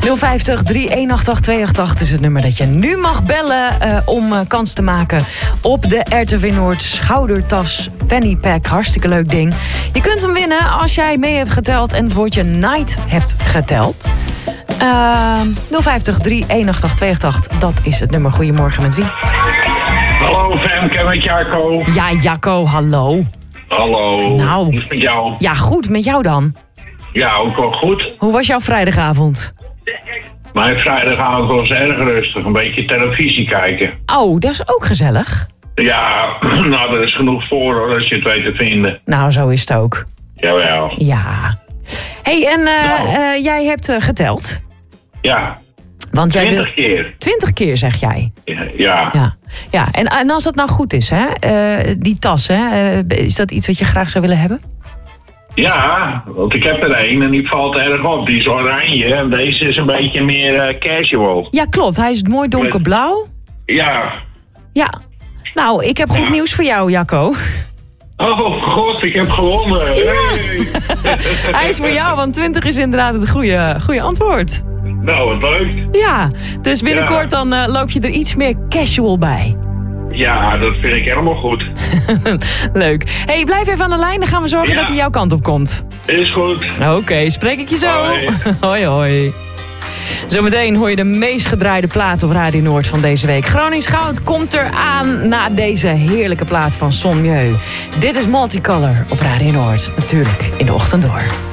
050 318 288 is het nummer dat je nu mag bellen om kans te maken op de RTV Noord schoudertas fanny pack. Hartstikke leuk ding. Je kunt hem winnen als jij mee hebt geteld en het woordje night hebt geteld. 050 318 288, dat is het nummer. Goedemorgen, met wie? Hallo Femke, met Jacco. Ja, Jacco, hallo. Hallo. Nou. Hoe is het met jou? Ja, goed, met jou dan? Ja, ook wel goed. Hoe was jouw vrijdagavond? Mijn vrijdagavond was erg rustig. Een beetje televisie kijken. Oh, dat is ook gezellig. Ja, nou, er is genoeg voor hoor, als je het weet te vinden. Nou, zo is het ook. Jawel. Ja. Hey, en jij hebt geteld? Ja. Want jij 20 keer. 20 keer, zeg jij? Ja. Ja. En als dat nou goed is, hè? Die tas, hè? Is dat iets wat je graag zou willen hebben? Ja, want ik heb er een en die valt erg op. Die is oranje en deze is een beetje meer casual. Ja, klopt. Hij is mooi donkerblauw. Ja. Ja. Nou, ik heb goed nieuws voor jou, Jacco. Oh god, ik heb gewonnen. Ja. Hey. Hij is voor jou, want 20 is inderdaad het goede antwoord. Nou, wat leuk. Ja, dus binnenkort dan loop je er iets meer casual bij. Ja, dat vind ik helemaal goed. Leuk. Hey, blijf even aan de lijn, dan gaan we zorgen dat hij jouw kant op komt. Is goed. Oké, spreek ik je zo. Hoi. Hoi, hoi. Zometeen hoor je de meest gedraaide plaat op Radio Noord van deze week. Gronings Goud komt eraan na deze heerlijke plaat van Son Mieu. Dit is Multicolor op Radio Noord. Natuurlijk in de ochtend door.